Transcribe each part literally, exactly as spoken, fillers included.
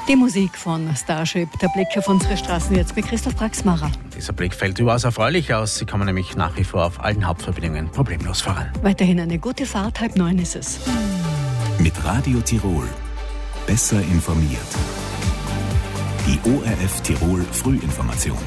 Die Musik von Starship, der Blick auf unsere Straßen jetzt mit Christoph Praxmacher. Dieser Blick fällt überaus erfreulich aus. Sie kommen nämlich nach wie vor auf allen Hauptverbindungen problemlos voran. Weiterhin eine gute Fahrt, halb neun ist es. Mit Radio Tirol. Besser informiert. Die O R F Tirol Frühinformation.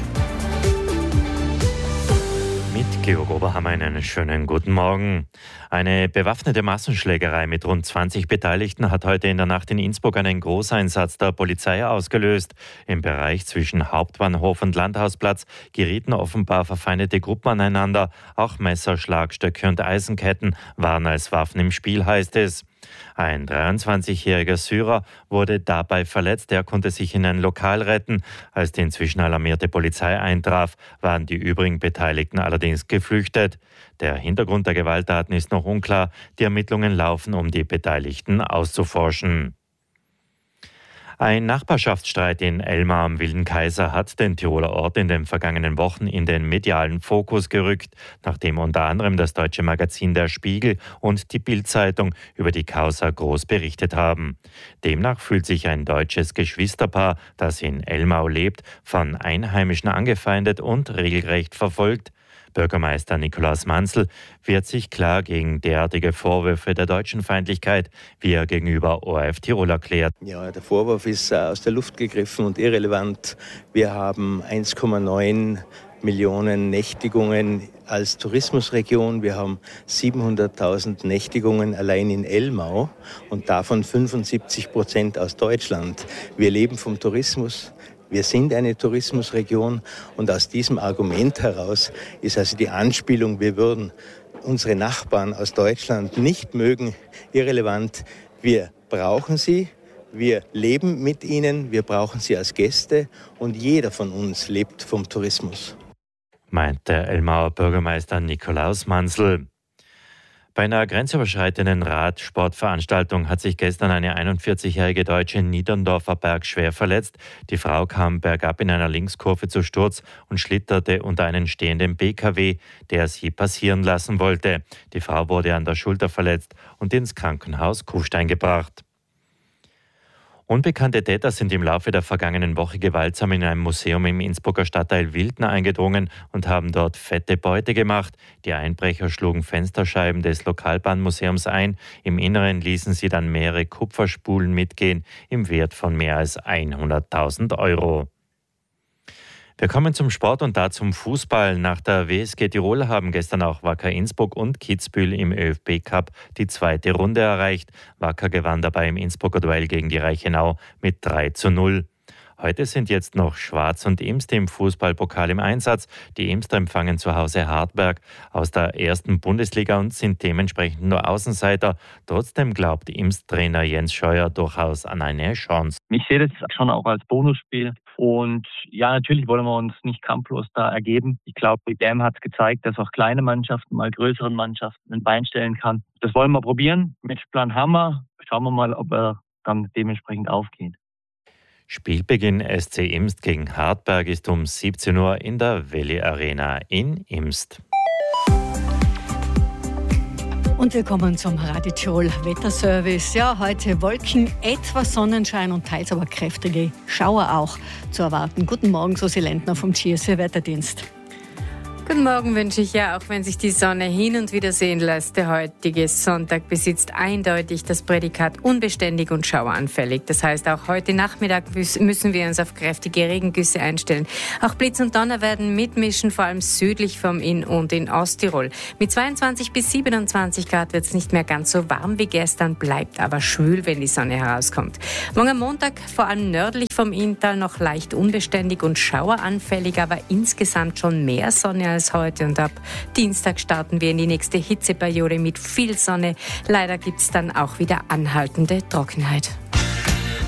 Mit Georg Oberhammer einen schönen guten Morgen. Eine bewaffnete Massenschlägerei mit rund zwanzig Beteiligten hat heute in der Nacht in Innsbruck einen Großeinsatz der Polizei ausgelöst. Im Bereich zwischen Hauptbahnhof und Landhausplatz gerieten offenbar verfeindete Gruppen aneinander. Auch Messer, Schlagstöcke und Eisenketten waren als Waffen im Spiel, heißt es. Ein dreiundzwanzigjähriger Syrer wurde dabei verletzt. Er konnte sich in ein Lokal retten. Als die inzwischen alarmierte Polizei eintraf, waren die übrigen Beteiligten allerdings geflüchtet. Der Hintergrund der Gewalttaten ist noch unklar. Die Ermittlungen laufen, um die Beteiligten auszuforschen. Ein Nachbarschaftsstreit in Elmau am Wilden Kaiser hat den Tiroler Ort in den vergangenen Wochen in den medialen Fokus gerückt, nachdem unter anderem das deutsche Magazin Der Spiegel und die Bild-Zeitung über die Causa groß berichtet haben. Demnach fühlt sich ein deutsches Geschwisterpaar, das in Elmau lebt, von Einheimischen angefeindet und regelrecht verfolgt. Bürgermeister Nikolaus Manzel wehrt sich klar gegen derartige Vorwürfe der deutschen Feindlichkeit, wie er gegenüber O R F Tirol erklärt. Ja, der Vorwurf ist aus der Luft gegriffen und irrelevant. Wir haben eins Komma neun Millionen Nächtigungen als Tourismusregion. Wir haben siebenhunderttausend Nächtigungen allein in Elmau und davon fünfundsiebzig Prozent aus Deutschland. Wir leben vom Tourismus. Wir sind eine Tourismusregion und aus diesem Argument heraus ist also die Anspielung, wir würden unsere Nachbarn aus Deutschland nicht mögen, irrelevant. Wir brauchen sie, wir leben mit ihnen, wir brauchen sie als Gäste und jeder von uns lebt vom Tourismus. Meint der Elmauer Bürgermeister Nikolaus Manzel. Bei einer grenzüberschreitenden Radsportveranstaltung hat sich gestern eine einundvierzigjährige Deutsche in Niederndorfer Berg schwer verletzt. Die Frau kam bergab in einer Linkskurve zu Sturz und schlitterte unter einen stehenden B K W, der sie passieren lassen wollte. Die Frau wurde an der Schulter verletzt und ins Krankenhaus Kufstein gebracht. Unbekannte Täter sind im Laufe der vergangenen Woche gewaltsam in ein Museum im Innsbrucker Stadtteil Wildner eingedrungen und haben dort fette Beute gemacht. Die Einbrecher schlugen Fensterscheiben des Lokalbahnmuseums ein. Im Inneren ließen sie dann mehrere Kupferspulen mitgehen im Wert von mehr als hunderttausend Euro. Wir kommen zum Sport und da zum Fußball. Nach der W S G Tirol haben gestern auch Wacker Innsbruck und Kitzbühel im ÖFB Cup die zweite Runde erreicht. Wacker gewann dabei im Innsbrucker Duell gegen die Reichenau mit drei zu null. Heute sind jetzt noch Schwarz und Imst im Fußballpokal im Einsatz. Die Imster empfangen zu Hause Hartberg aus der ersten Bundesliga und sind dementsprechend nur Außenseiter. Trotzdem glaubt Imst-Trainer Jens Scheuer durchaus an eine Chance. Ich sehe das schon auch als Bonusspiel. Und ja, natürlich wollen wir uns nicht kampflos da ergeben. Ich glaube, die D M hat gezeigt, dass auch kleine Mannschaften mal größeren Mannschaften ein Bein stellen kann. Das wollen wir probieren. Matchplan haben wir. Schauen wir mal, ob er dann dementsprechend aufgeht. Spielbeginn S C Imst gegen Hartberg ist um siebzehn Uhr in der Welli Arena in Imst. Und wir kommen zum Radio Tirol Wetterservice. Ja, heute Wolken, etwas Sonnenschein und teils aber kräftige Schauer auch zu erwarten. Guten Morgen, Susi Lentner vom G S W Wetterdienst. Guten Morgen wünsche ich ja, auch wenn sich die Sonne hin und wieder sehen lässt. Der heutige Sonntag besitzt eindeutig das Prädikat unbeständig und schaueranfällig. Das heißt, auch heute Nachmittag müssen wir uns auf kräftige Regengüsse einstellen. Auch Blitz und Donner werden mitmischen, vor allem südlich vom Inn und in Osttirol. Mit zweiundzwanzig bis siebenundzwanzig Grad wird es nicht mehr ganz so warm wie gestern, bleibt aber schwül, wenn die Sonne herauskommt. Morgen am Montag vor allem nördlich vom Inntal noch leicht unbeständig und schaueranfällig, aber insgesamt schon mehr Sonne als heute, und ab Dienstag starten wir in die nächste Hitzeperiode mit viel Sonne. Leider gibt es dann auch wieder anhaltende Trockenheit.